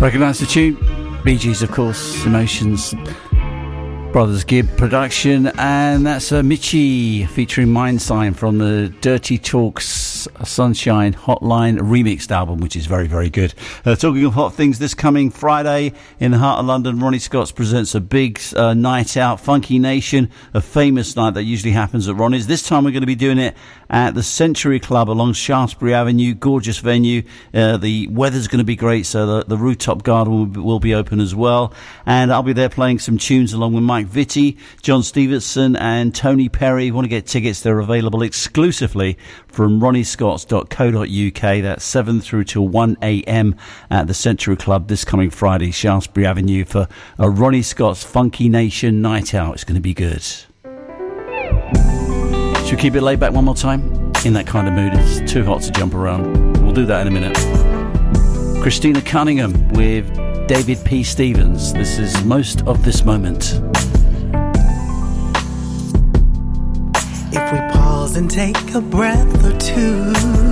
Recognise the tune? Bee Gees, of course, Emotions, Brothers Gibb production, and that's Michi featuring Mindsign from the Dirty Talks Sunshine Hotline remixed album, which is very, very good. Talking of hot things, this coming Friday in the heart of London, Ronnie Scott's presents a big night out, Funky Nation, a famous night that usually happens at Ronnie's. This time we're going to be doing it at the Century Club along Shaftesbury Avenue. Gorgeous venue. The weather's going to be great, so the rooftop garden will be open as well. And I'll be there playing some tunes along with Mike Vitti, John Stevenson and Tony Perry. If you want to get tickets, they're available exclusively from ronniescotts.co.uk. That's 7 through till 1 a.m. at the Century Club this coming Friday, Shaftesbury Avenue, for a Ronnie Scott's Funky Nation night out. It's going to be good. Should we keep it laid back one more time? In that kind of mood. It's too hot to jump around. We'll do that in a minute. Christina Cunningham with David P. Stevens. This is Most of This Moment. If we pause and take a breath or two,